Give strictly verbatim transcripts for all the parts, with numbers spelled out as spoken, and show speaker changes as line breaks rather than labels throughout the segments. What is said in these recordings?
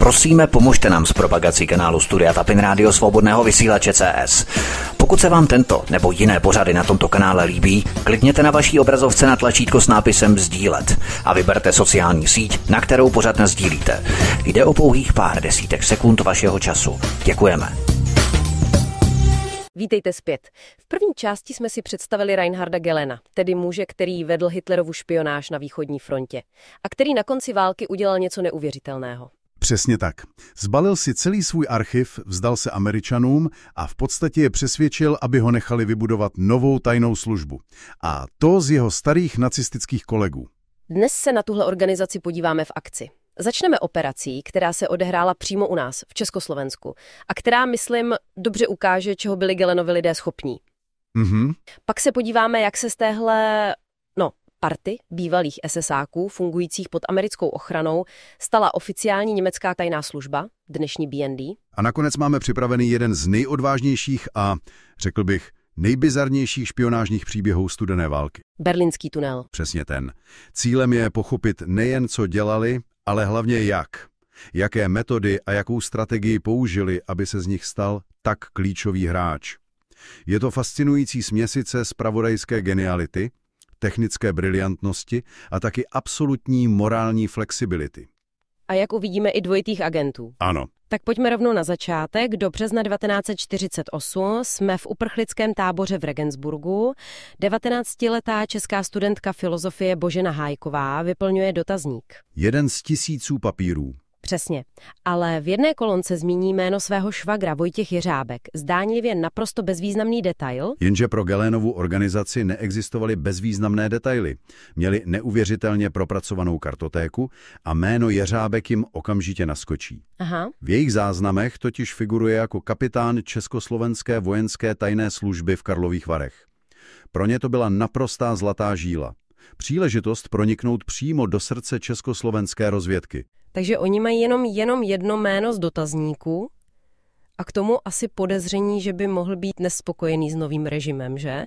Prosíme, pomožte nám s propagací kanálu Studia Tapin Rádio Svobodného vysílače C S. Pokud se vám tento nebo jiné pořady na tomto kanále líbí, klikněte na vaší obrazovce na tlačítko s nápisem sdílet a vyberte sociální síť, na kterou pořad nasdílíte. Jde o pouhých pár desítek sekund vašeho času. Děkujeme.
Vítejte zpět. V první části jsme si představili Reinharda Gellena, tedy muže, který vedl Hitlerovu špionáž na východní frontě a který na konci války udělal něco neuvěřitelného.
Přesně tak. Zbalil si celý svůj archiv, vzdal se Američanům a v podstatě je přesvědčil, aby ho nechali vybudovat novou tajnou službu. A to z jeho starých nacistických kolegů.
Dnes se na tuhle organizaci podíváme v akci. Začneme operací, která se odehrála přímo u nás, v Československu, a která, myslím, dobře ukáže, čeho byli Gellenovi lidé schopní.
Mhm.
Pak se podíváme, jak se z téhle, no, party bývalých esesáků, fungujících pod americkou ochranou, stala oficiální německá tajná služba, dnešní B N D.
A nakonec máme připravený jeden z nejodvážnějších a, řekl bych, nejbizarnějších špionážních příběhů studené války.
Berlínský tunel.
Přesně ten. Cílem je pochopit nejen, co dělali, ale hlavně jak. Jaké metody a jakou strategii použili, aby se z nich stal tak klíčový hráč. Je to fascinující směsice zpravodajské geniality, technické briliantnosti a taky absolutní morální flexibility.
A jak uvidíme, i dvojitých agentů.
Ano.
Tak pojďme rovnou na začátek. Do března devatenáct set čtyřicet osm jsme v uprchlickém táboře v Regensburgu. devatenáctiletá česká studentka filozofie Božena Hájková vyplňuje dotazník.
Jeden z tisíců papírů.
Přesně. Ale v jedné kolonce zmíní jméno svého švagra Vojtěch Jeřábek. Zdánlivě naprosto bezvýznamný detail.
Jenže pro Gellenovu organizaci neexistovaly bezvýznamné detaily. Měli neuvěřitelně propracovanou kartotéku a jméno Jeřábek jim okamžitě naskočí.
Aha.
V jejich záznamech totiž figuruje jako kapitán Československé vojenské tajné služby v Karlových Varech. Pro ně to byla naprostá zlatá žíla. Příležitost proniknout přímo do srdce československé rozvědky.
Takže oni mají jenom, jenom jedno jméno z dotazníku a k tomu asi podezření, že by mohl být nespokojený s novým režimem, že?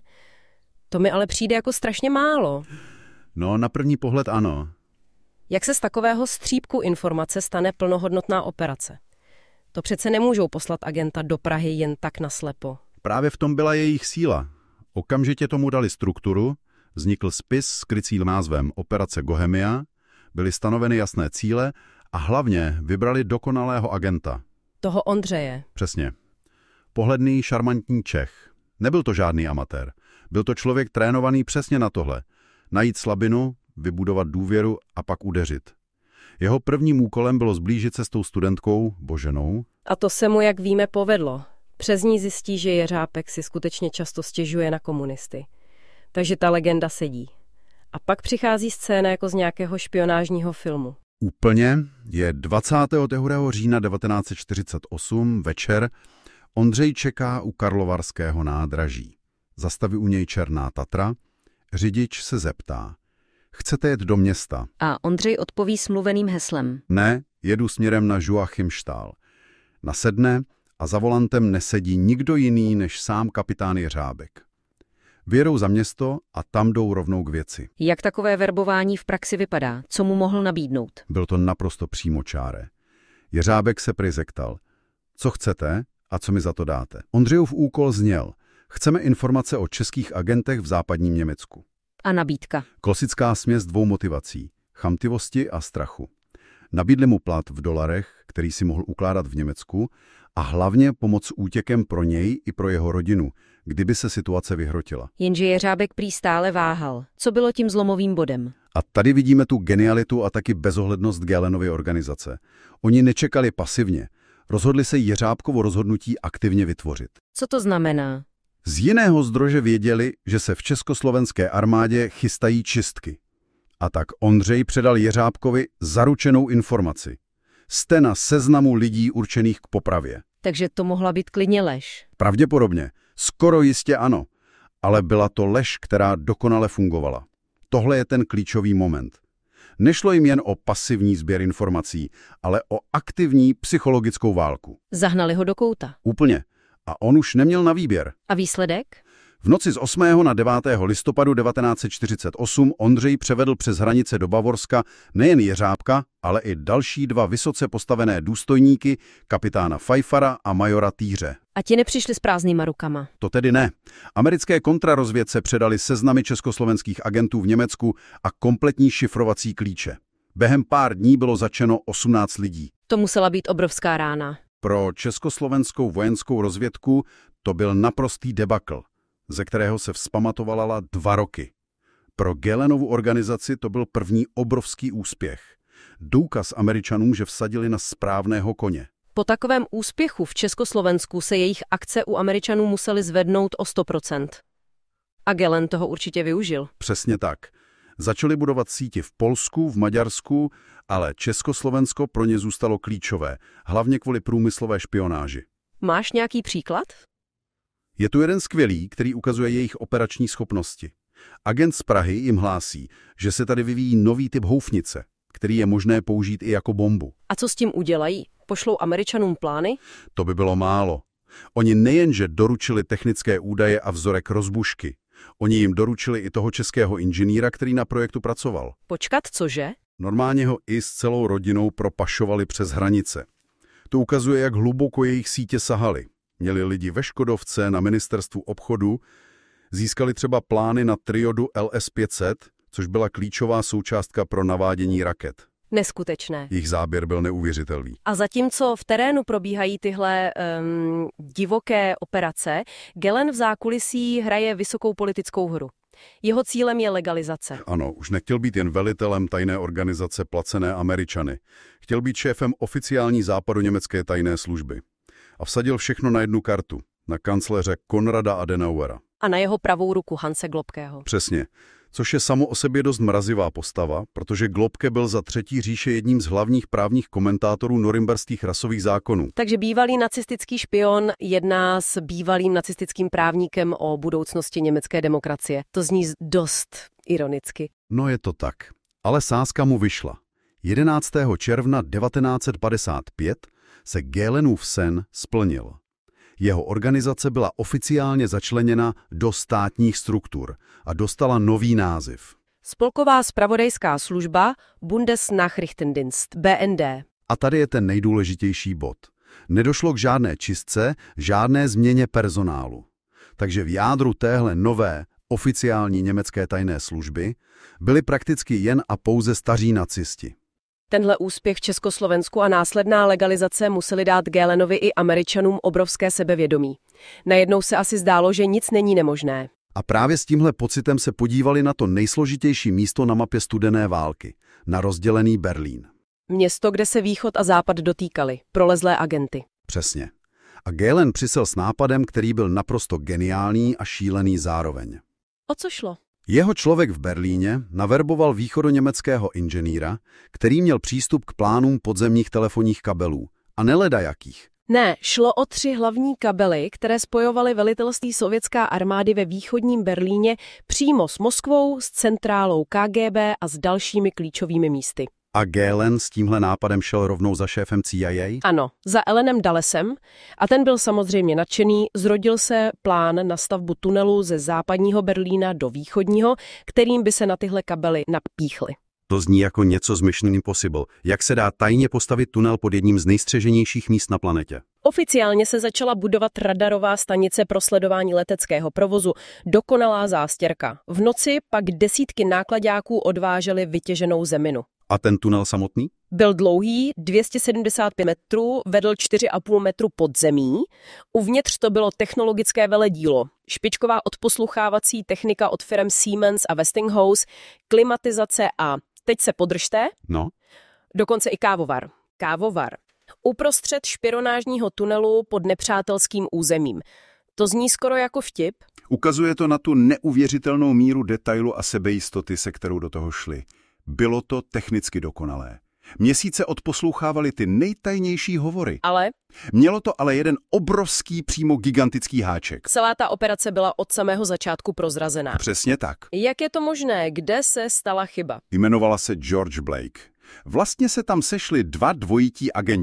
To mi ale přijde jako strašně málo.
No, na první pohled ano.
Jak se z takového střípku informace stane plnohodnotná operace? To přece nemůžou poslat agenta do Prahy jen tak naslepo.
Právě v tom byla jejich síla. Okamžitě tomu dali strukturu, vznikl spis s krycím názvem Operace Bohemia, byly stanoveny jasné cíle a hlavně vybrali dokonalého agenta.
Toho Ondřeje.
Přesně. Pohledný, šarmantní Čech. Nebyl to žádný amatér. Byl to člověk trénovaný přesně na tohle. Najít slabinu, vybudovat důvěru a pak udeřit. Jeho prvním úkolem bylo zblížit se s tou studentkou, Boženou.
A to se mu, jak víme, povedlo. Přes ní zjistí, že Jeřábek si skutečně často stěžuje na komunisty. Takže ta legenda sedí. A pak přichází scéna jako z nějakého špionážního filmu.
Úplně. Je dvacátého druhého října devatenáct set čtyřicet osm, večer. Ondřej čeká u karlovarského nádraží. Zastaví u něj černá Tatra. Řidič se zeptá. Chcete jet do města?
A Ondřej odpoví s mluveným heslem.
Ne, jedu směrem na Joachimstthal. Nasedne a za volantem nesedí nikdo jiný než sám kapitán Jeřábek. Vyjedou za město a tam jdou rovnou k věci.
Jak takové verbování v praxi vypadá? Co mu mohl nabídnout?
Byl to naprosto přímočáré. Jeřábek se prý zeptal. Co chcete a co mi za to dáte? Ondřejův úkol zněl. Chceme informace o českých agentech v západním Německu.
A nabídka?
Klasická směs dvou motivací. Chamtivosti a strachu. Nabídli mu plat v dolarech, který si mohl ukládat v Německu, a hlavně pomoc s útěkem pro něj i pro jeho rodinu, kdyby se situace vyhrotila.
Jenže Jeřábek prý stále váhal. Co bylo tím zlomovým bodem?
A tady vidíme tu genialitu a taky bezohlednost Gellenovy organizace. Oni nečekali pasivně. Rozhodli se Jeřábkovo rozhodnutí aktivně vytvořit.
Co to znamená?
Z jiného zdroje věděli, že se v československé armádě chystají čistky. A tak Ondřej předal Jeřábkovi zaručenou informaci. Jste na seznamu lidí určených k popravě.
Takže to mohla být klidně lež.
Pravděpodobně. Skoro jistě ano. Ale byla to lež, která dokonale fungovala. Tohle je ten klíčový moment. Nešlo jim jen o pasivní sběr informací, ale o aktivní psychologickou válku.
Zahnali ho do kouta.
Úplně. A on už neměl na výběr.
A výsledek?
V noci z osmého na devátého listopadu devatenáct set čtyřicet osm Ondřej převedl přes hranice do Bavorska nejen Jeřábka, ale i další dva vysoce postavené důstojníky, kapitána Pfeiffera a majora Týře.
A ti nepřišli s prázdnýma rukama.
To tedy ne. Americké kontrarozvědce předali seznamy československých agentů v Německu a kompletní šifrovací klíče. Během pár dní bylo zatčeno osmnáct lidí.
To musela být obrovská rána.
Pro československou vojenskou rozvědku to byl naprostý debakl, ze kterého se vzpamatovala dva roky. Pro Gellenovu organizaci to byl první obrovský úspěch. Důkaz Američanům, že vsadili na správného koně.
Po takovém úspěchu v Československu se jejich akce u Američanů musely zvednout o sto procent. A Gellen toho určitě využil.
Přesně tak. Začali budovat síti v Polsku, v Maďarsku, ale Československo pro ně zůstalo klíčové, hlavně kvůli průmyslové špionáži.
Máš nějaký příklad?
Je tu jeden skvělý, který ukazuje jejich operační schopnosti. Agent z Prahy jim hlásí, že se tady vyvíjí nový typ houfnice, který je možné použít i jako bombu.
A co s tím udělají? Pošlou Američanům plány?
To by bylo málo. Oni nejenže doručili technické údaje a vzorek rozbušky, oni jim doručili i toho českého inženýra, který na projektu pracoval.
Počkat, cože?
Normálně ho i s celou rodinou propašovali přes hranice. To ukazuje, jak hluboko jejich sítě sahaly. Měli lidi ve Škodovce, na ministerstvu obchodu, získali třeba plány na triodu L S pět set, což byla klíčová součástka pro navádění raket.
Neskutečné.
Jejich záběr byl neuvěřitelný.
A zatímco v terénu probíhají tyhle um, divoké operace, Gellen v zákulisí hraje vysokou politickou hru. Jeho cílem je legalizace.
Ano, už nechtěl být jen velitelem tajné organizace placené Američany. Chtěl být šéfem oficiální západoněmecké tajné služby. A vsadil všechno na jednu kartu, na kancléře Konrada Adenauera.
A na jeho pravou ruku Hanse Globkého.
Přesně. Což je samo o sobě dost mrazivá postava, protože Globke byl za Třetí říše jedním z hlavních právních komentátorů norimberských rasových zákonů.
Takže bývalý nacistický špion jedná s bývalým nacistickým právníkem o budoucnosti německé demokracie. To zní dost ironicky.
No je to tak. Ale sázka mu vyšla. jedenáctého června devatenáct set padesát pět se Gellenův sen splnil. Jeho organizace byla oficiálně začleněna do státních struktur a dostala nový název.
Spolková zpravodajská služba Bundesnachrichtendienst, B N D.
A tady je ten nejdůležitější bod. Nedošlo k žádné čistce, žádné změně personálu. Takže v jádru téhle nové, oficiální německé tajné služby byli prakticky jen a pouze staří nacisti.
Tenhle úspěch v Československu a následná legalizace museli dát Gellenovi i Američanům obrovské sebevědomí. Najednou se asi zdálo, že nic není nemožné.
A právě s tímhle pocitem se podívali na to nejsložitější místo na mapě studené války, na rozdělený Berlín.
Město, kde se východ a západ dotýkali, prolezlé agenty.
Přesně. A Gellen přisel s nápadem, který byl naprosto geniální a šílený zároveň.
O co šlo?
Jeho člověk v Berlíně naverboval východoněmeckého inženýra, který měl přístup k plánům podzemních telefonních kabelů. A neledajakých.
Ne, šlo o tři hlavní kabely, které spojovaly velitelství sovětská armády ve východním Berlíně přímo s Moskvou, s centrálou K G B a s dalšími klíčovými místy.
A Gellen s tímhle nápadem šel rovnou za šéfem C I A?
Ano, za Allenem Dullesem. A ten byl samozřejmě nadšený, zrodil se plán na stavbu tunelu ze západního Berlína do východního, kterým by se na tyhle kabely napíchly.
To zní jako něco z Mission Impossible. Jak se dá tajně postavit tunel pod jedním z nejstřeženějších míst na planetě?
Oficiálně se začala budovat radarová stanice pro sledování leteckého provozu, dokonalá zástěrka. V noci pak desítky nákladáků odvážely vytěženou zeminu.
A ten tunel samotný?
Byl dlouhý, dvě stě sedmdesát pět metrů, vedl čtyři a půl metru pod zemí. Uvnitř to bylo technologické veledílo. Špičková odposluchávací technika od firem Siemens a Westinghouse, klimatizace a, teď se podržte,
no.
dokonce i kávovar. Kávovar. Uprostřed špionážního tunelu pod nepřátelským územím. To zní skoro jako vtip.
Ukazuje to na tu neuvěřitelnou míru detailu a sebejistoty, se kterou do toho šli. Bylo to technicky dokonalé. Měsíce odposlouchávali ty nejtajnější hovory.
Ale?
Mělo to ale jeden obrovský, přímo gigantický háček.
Celá ta operace byla od samého začátku prozrazená.
Přesně tak.
Jak je to možné? Kde se stala chyba?
Jmenovala se George Blake. Vlastně se tam sešli dva dvojití agenti.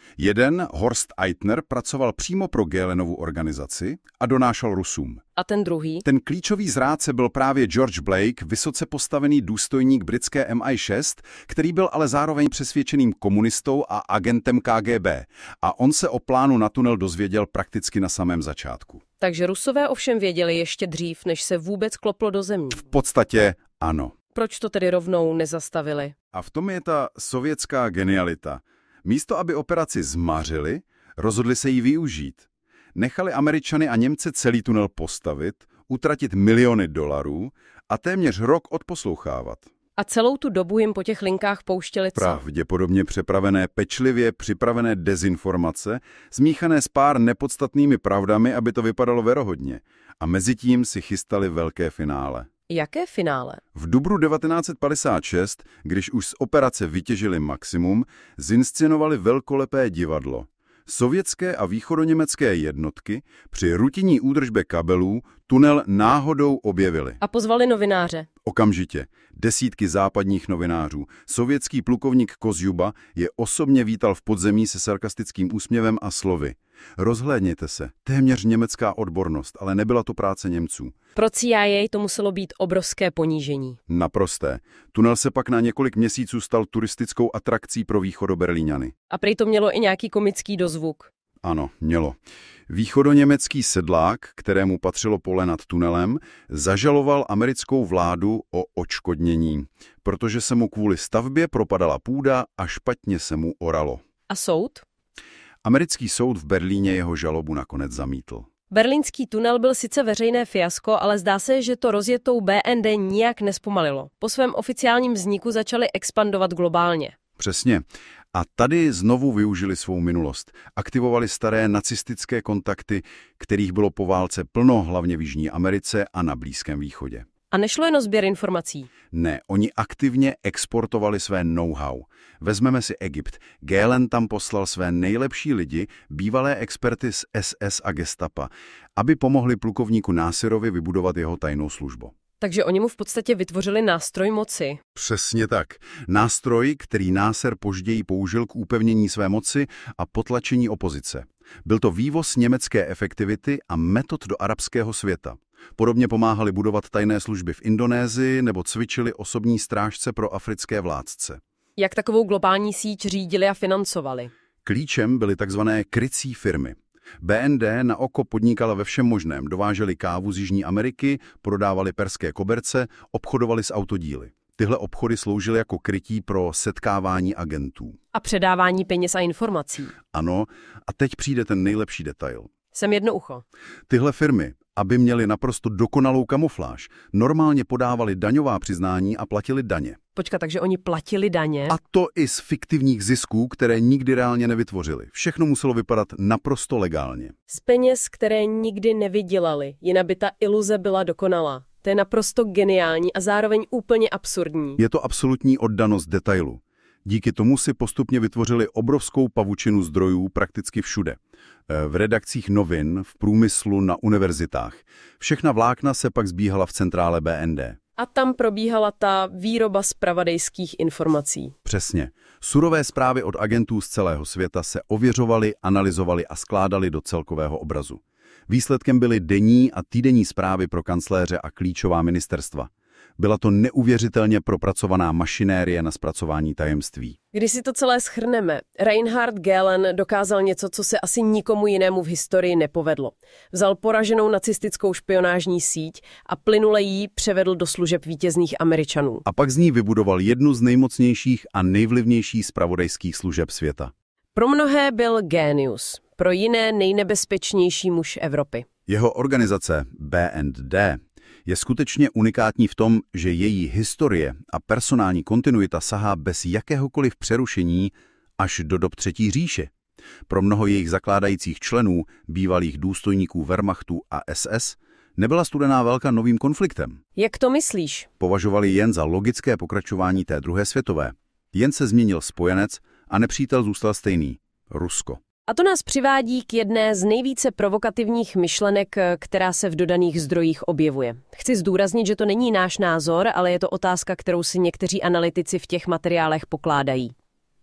Jeden, Horst Eitner, pracoval přímo pro Gälenovu organizaci a donášel Rusům.
A ten druhý?
Ten klíčový zrádce byl právě George Blake, vysoce postavený důstojník britské M I šest, který byl ale zároveň přesvědčeným komunistou a agentem K G B. A on se o plánu na tunel dozvěděl prakticky na samém začátku.
Takže Rusové ovšem věděli ještě dřív, než se vůbec kloplo do zemí.
V podstatě ano.
Proč to tedy rovnou nezastavili?
A v tom je ta sovětská genialita. Místo, aby operaci zmařili, rozhodli se ji využít. Nechali Američany a Němce celý tunel postavit, utratit miliony dolarů a téměř rok odposlouchávat.
A celou tu dobu jim po těch linkách pouštěli co?
Pravděpodobně přepravené, pečlivě připravené dezinformace, smíchané s pár nepodstatnými pravdami, aby to vypadalo věrohodně. A mezitím si chystali velké finále.
Jaké finále?
V dubnu devatenáct set padesát šest, když už z operace vytěžili maximum, zinscenovali velkolepé divadlo. Sovětské a východoněmecké jednotky při rutinní údržbě kabelů tunel náhodou objevili.
A pozvali novináře.
Okamžitě. Desítky západních novinářů. Sovětský plukovník Kozjuba je osobně vítal v podzemí se sarkastickým úsměvem a slovy. Rozhlédněte se, téměř německá odbornost, ale nebyla to práce Němců.
Pro C I A to muselo být obrovské ponížení.
Naprosté. Tunel se pak na několik měsíců stal turistickou atrakcí pro východoberlíňany.
A prý to mělo i nějaký komický dozvuk.
Ano, mělo. Východoněmecký sedlák, kterému patřilo pole nad tunelem, zažaloval americkou vládu o odškodnění, protože se mu kvůli stavbě propadala půda a špatně se mu oralo.
A soud?
Americký soud v Berlíně jeho žalobu nakonec zamítl.
Berlínský tunel byl sice veřejné fiasko, ale zdá se, že to rozjetou B N D nijak nespomalilo. Po svém oficiálním vzniku začali expandovat globálně.
Přesně. A tady znovu využili svou minulost. Aktivovali staré nacistické kontakty, kterých bylo po válce plno, hlavně v Jižní Americe a na Blízkém východě.
A nešlo jen o sběr informací.
Ne, oni aktivně exportovali své know-how. Vezmeme si Egypt. Gehlen tam poslal své nejlepší lidi, bývalé experty z S S a Gestapa, aby pomohli plukovníku Násirovi vybudovat jeho tajnou službu.
Takže oni mu v podstatě vytvořili nástroj moci.
Přesně tak. Nástroj, který Násir později použil k upevnění své moci a potlačení opozice. Byl to vývoz německé efektivity a metod do arabského světa. Podobně pomáhali budovat tajné služby v Indonésii nebo cvičili osobní strážce pro africké vládce.
Jak takovou globální síť řídili a financovali?
Klíčem byly takzvané krycí firmy. B N D na oko podnikala ve všem možném. Dováželi kávu z Jižní Ameriky, prodávali perské koberce, obchodovali s autodíly. Tyhle obchody sloužily jako krytí pro setkávání agentů.
A předávání peněz a informací.
Ano, a teď přijde ten nejlepší detail.
Jsem jedno ucho.
Tyhle firmy, aby měly naprosto dokonalou kamufláž, normálně podávali daňová přiznání a platili daně.
Počkat, takže oni platili daně?
A to i z fiktivních zisků, které nikdy reálně nevytvořili. Všechno muselo vypadat naprosto legálně.
Z peněz, které nikdy nevydělali, jinak by ta iluze byla dokonalá. To je naprosto geniální a zároveň úplně absurdní.
Je to absolutní oddanost detailu. Díky tomu si postupně vytvořili obrovskou pavučinu zdrojů prakticky všude. V redakcích novin, v průmyslu, na univerzitách. Všechna vlákna se pak zbíhala v centrále B N D.
A tam probíhala ta výroba zpravodajských informací.
Přesně. Surové zprávy od agentů z celého světa se ověřovaly, analyzovaly a skládaly do celkového obrazu. Výsledkem byly denní a týdenní zprávy pro kancléře a klíčová ministerstva. Byla to neuvěřitelně propracovaná mašinérie na zpracování tajemství.
Když si to celé shrneme, Reinhard Gehlen dokázal něco, co se asi nikomu jinému v historii nepovedlo. Vzal poraženou nacistickou špionážní síť a plynule jí převedl do služeb vítězných Američanů.
A pak z ní vybudoval jednu z nejmocnějších a nejvlivnějších zpravodajských služeb světa.
Pro mnohé byl génius, pro jiné nejnebezpečnější muž Evropy.
Jeho organizace B N D je skutečně unikátní v tom, že její historie a personální kontinuita sahá bez jakéhokoliv přerušení až do dob Třetí říše. Pro mnoho jejich zakládajících členů, bývalých důstojníků Wehrmachtu a S S, nebyla studená válka novým konfliktem.
Jak to myslíš?
Považovali jen za logické pokračování té druhé světové. Jen se změnil spojenec a nepřítel zůstal stejný – Rusko.
A to nás přivádí k jedné z nejvíce provokativních myšlenek, která se v dodaných zdrojích objevuje. Chci zdůraznit, že to není náš názor, ale je to otázka, kterou si někteří analytici v těch materiálech pokládají.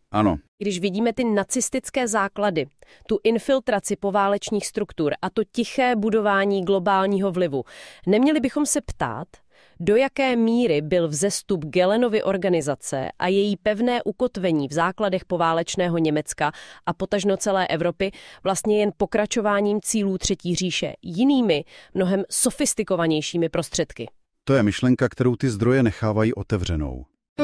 Ano.
Když vidíme ty nacistické základy, tu infiltraci poválečných struktur a to tiché budování globálního vlivu, neměli bychom se ptát, do jaké míry byl vzestup Gehlenovy organizace a její pevné ukotvení v základech poválečného Německa a potažno celé Evropy vlastně jen pokračováním cílů Třetí říše jinými, mnohem sofistikovanějšími prostředky.
To je myšlenka, kterou ty zdroje nechávají otevřenou.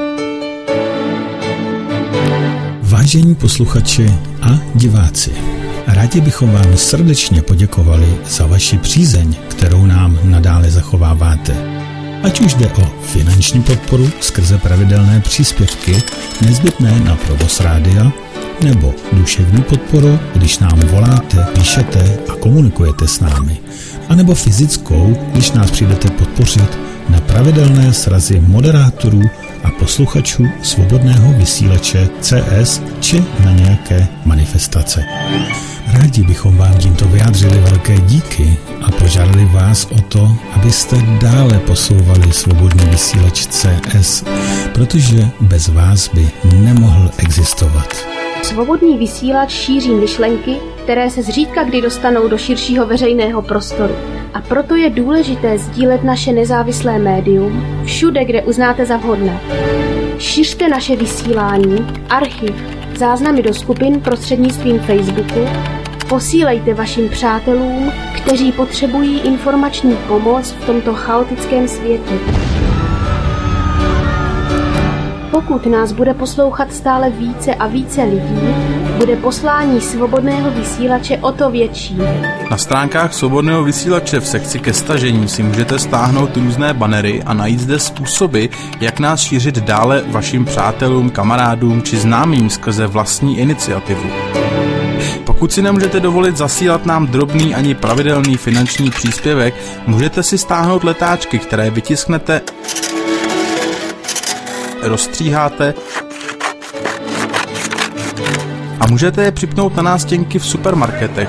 Vážení posluchači a diváci, rádi bychom vám srdečně poděkovali za vaši přízeň, kterou nám nadále zachováváte. Ať už jde o finanční podporu skrze pravidelné příspěvky nezbytné na provoz rádia, nebo duševní podporu, když nám voláte, píšete a komunikujete s námi, anebo fyzickou, když nás přijdete podpořit na pravidelné srazy moderátorů a posluchačů svobodného vysílače C S či na nějaké manifestace. Rádi bychom vám tímto vyjádřili velké díky a požádali vás o to, abyste dále posouvali svobodný vysílač C S, protože bez vás by nemohl existovat.
Svobodný vysílač šíří myšlenky, které se zřídka kdy dostanou do širšího veřejného prostoru. A proto je důležité sdílet naše nezávislé médium všude, kde uznáte za vhodné. Šiřte naše vysílání, archiv, záznamy do skupin prostřednictvím Facebooku, posílejte vašim přátelům, kteří potřebují informační pomoc v tomto chaotickém světě. Pokud nás bude poslouchat stále více a více lidí, bude poslání svobodného vysílače o to větší.
Na stránkách svobodného vysílače v sekci ke stažení si můžete stáhnout různé banery a najít zde způsoby, jak nás šířit dále vašim přátelům, kamarádům či známým skrze vlastní iniciativu. Pokud si nemůžete dovolit zasílat nám drobný ani pravidelný finanční příspěvek, můžete si stáhnout letáčky, které vytisknete, rozstříháte a můžete je připnout na nástěnky v supermarketech,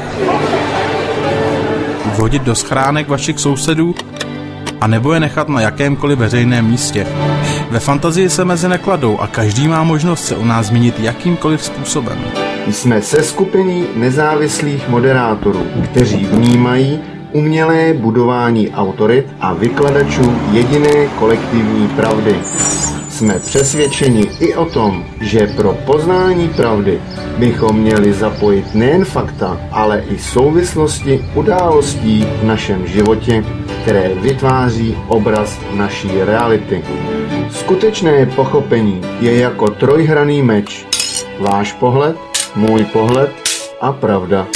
vhodit do schránek vašich sousedů a nebo je nechat na jakémkoliv veřejném místě. Ve fantazii se meze nekladou a každý má možnost se o nás zmínit jakýmkoliv způsobem.
Jsme seskupení nezávislých moderátorů, kteří vnímají umělé budování autorit a vykladačů jediné kolektivní pravdy. Jsme přesvědčeni i o tom, že pro poznání pravdy bychom měli zapojit nejen fakta, ale i souvislosti událostí v našem životě, které vytváří obraz naší reality. Skutečné pochopení je jako trojhranný meč. Váš pohled, můj pohled a pravda.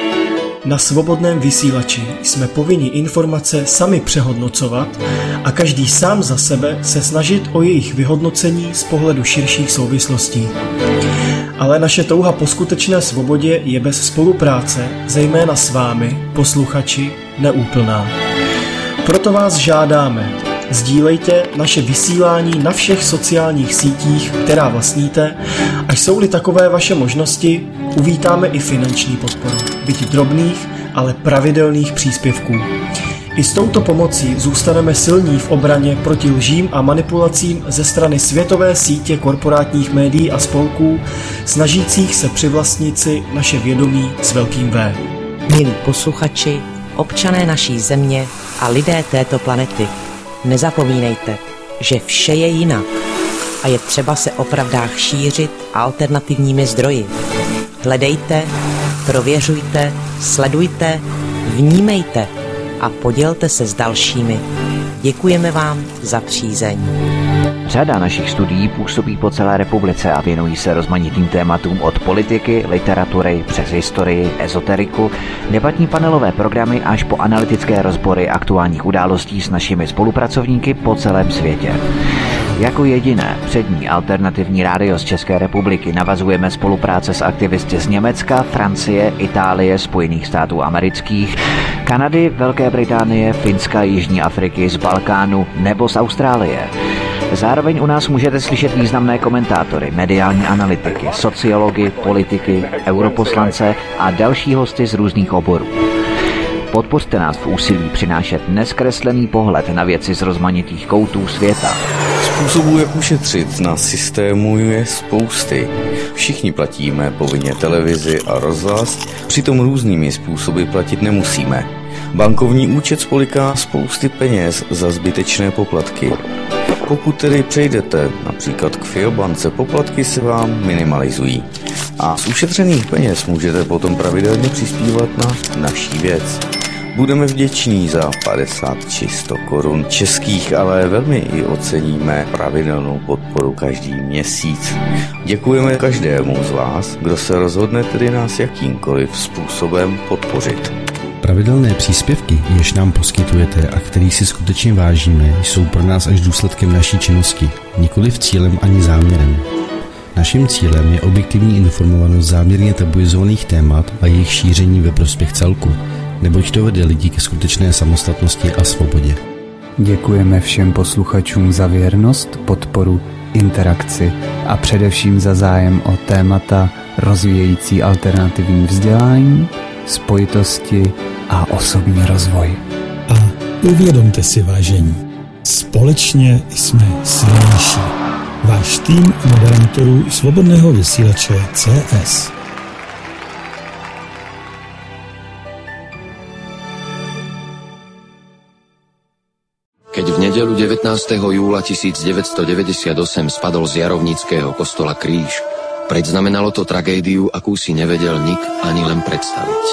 Na svobodném vysílači jsme povinni informace sami přehodnocovat a každý sám za sebe se snažit o jejich vyhodnocení z pohledu širších souvislostí. Ale naše touha po skutečné svobodě je bez spolupráce, zejména s vámi, posluchači, neúplná. Proto vás žádáme, sdílejte naše vysílání na všech sociálních sítích, která vlastníte, a jsou-li takové vaše možnosti, uvítáme i finanční podporu, byť drobných, ale pravidelných příspěvků. I s touto pomocí zůstaneme silní v obraně proti lžím a manipulacím ze strany světové sítě korporátních médií a spolků, snažících se přivlastnit si naše vědomí s velkým V.
Milí posluchači, občané naší země a lidé této planety, nezapomínejte, že vše je jinak a je třeba se o pravdách šířit alternativními zdroji. Hledejte, prověřujte, sledujte, vnímejte a podělte se s dalšími. Děkujeme vám za přízeň.
Řada našich studií působí po celé republice a věnují se rozmanitým tématům od politiky, literatury přes historii, ezoteriku, debatní panelové programy až po analytické rozbory aktuálních událostí s našimi spolupracovníky po celém světě. Jako jediné přední alternativní rádio z České republiky navazujeme spolupráce s aktivisty z Německa, Francie, Itálie, Spojených států amerických, Kanady, Velké Británie, Finska, Jižní Afriky, z Balkánu nebo z Austrálie. Zároveň u nás můžete slyšet významné komentátory, mediální analytiky, sociology, politiky, europoslance a další hosty z různých oborů. Podpořte nás v úsilí přinášet neskreslený pohled na věci z rozmanitých koutů světa.
Způsobů, jak ušetřit na systému, je spousty. Všichni platíme povinně televizi a rozhlas, přitom různými způsoby platit nemusíme. Bankovní účet spoliká spousty peněz za zbytečné poplatky. Pokud tedy přejdete například k Fiobance, poplatky se vám minimalizují. A z ušetřených peněz můžete potom pravidelně přispívat na naší věc. Budeme vděční za padesát či sto korun českých, ale velmi i oceníme pravidelnou podporu každý měsíc. Děkujeme každému z vás, kdo se rozhodne tedy nás jakýmkoliv způsobem podpořit.
Pravidelné příspěvky, jež nám poskytujete a kterých si skutečně vážíme, jsou pro nás až důsledkem naší činnosti, nikoliv cílem ani záměrem. Naším cílem je objektivní informovanost záměrně tabuizovaných témat a jejich šíření ve prospěch celku, neboť to vede lidi ke skutečné samostatnosti a svobodě.
Děkujeme všem posluchačům za věrnost, podporu, interakci a především za zájem o témata rozvíjející alternativní vzdělání, spojitosti a osobní rozvoj.
A uvědomte si, vážení, společně jsme silnější. Váš tým moderátorů Svobodného vysílače C S.
Keď v nedeľu devätnásteho júla tisícdeväťstodeväťdesiatosem spadol z Jarovnického kostola kríž, predznamenalo to tragédiu, akú si nevedel nik ani len predstaviť.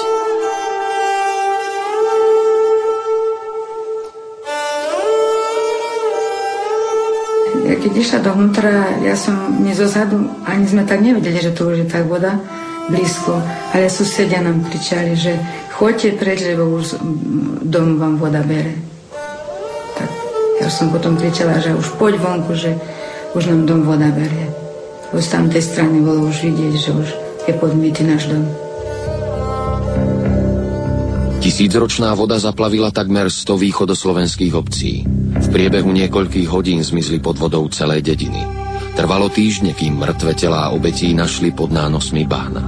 Ja keď išla dovnútra, ja som nie zozadu, ani sme tak nevedeli, že to už je tak voda blízko, ale susedia nám kričali, že choďte preč, lebo už dom vám voda bere. Tak ja som potom kričala, že už poď vonku, že už nám dom voda berie. Z tamtej strany bolo už vidieť, že už je podmýty náš dom.
Tisícročná voda zaplavila takmer sto východoslovenských obcí. V priebehu niekoľkých hodín zmizli pod vodou celé dediny. Trvalo týždne, kým mŕtve telá obetí našli pod nánosmi bahna.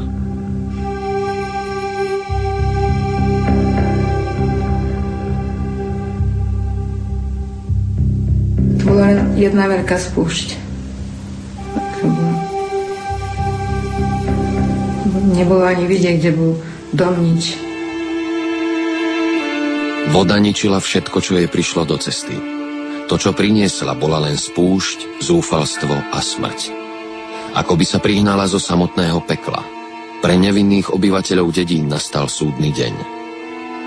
To bola len jedna veľká spúšť. Nebolo ani vidieť, kde bol dom, nič.
Voda ničila všetko, čo jej prišlo do cesty. To, čo priniesla, bola len spúšť, zúfalstvo a smrť. Ako by sa prihnala zo samotného pekla. Pre nevinných obyvateľov dedín nastal súdny deň.